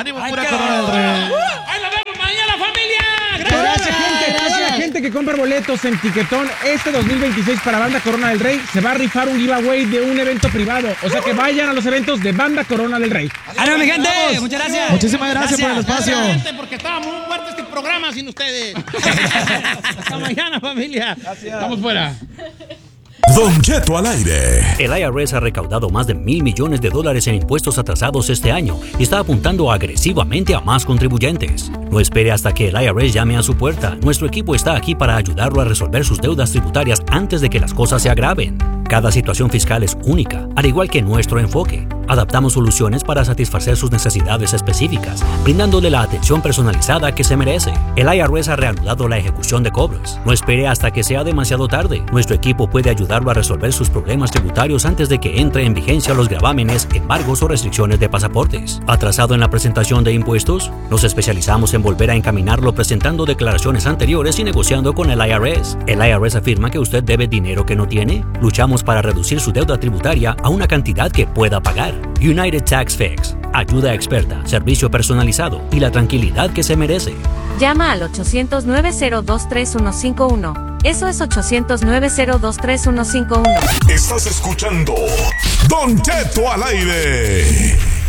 ¡Ánimo, pura Corona del Rey! ¡Ahí nos vemos mañana, familia! Gracias, gente. Toda la gente que compra boletos en Tiquetón este 2026 para Banda Corona del Rey se va a rifar un giveaway de un evento privado. O sea que vayan a los eventos de Banda Corona del Rey. ¡Ánimo, mi gente! Muchas gracias. Muchísimas gracias por el espacio. Gente, porque estaba muy fuerte este programa sin ustedes. Hasta mañana, familia. Gracias. Estamos fuera. Don Cheto al aire. El IRS ha recaudado más de $1,000 millones en impuestos atrasados este año y está apuntando agresivamente a más contribuyentes. No espere hasta que el IRS llame a su puerta. Nuestro equipo está aquí para ayudarlo a resolver sus deudas tributarias antes de que las cosas se agraven. Cada situación fiscal es única, al igual que nuestro enfoque. Adaptamos soluciones para satisfacer sus necesidades específicas, brindándole la atención personalizada que se merece. El IRS ha reanudado la ejecución de cobros. No espere hasta que sea demasiado tarde. Nuestro equipo puede ayudarlo a resolver sus problemas tributarios antes de que entre en vigencia los gravámenes, embargos o restricciones de pasaportes. ¿Atrasado en la presentación de impuestos? Nos especializamos en volver a encaminarlo presentando declaraciones anteriores y negociando con el IRS. ¿El IRS afirma que usted debe dinero que no tiene? Luchamos para reducir su deuda tributaria a una cantidad que pueda pagar. United Tax Fix. Ayuda experta, servicio personalizado y la tranquilidad que se merece. Llama al 800-902-3151. Eso es 800-902-3151. Estás escuchando Don Cheto al aire.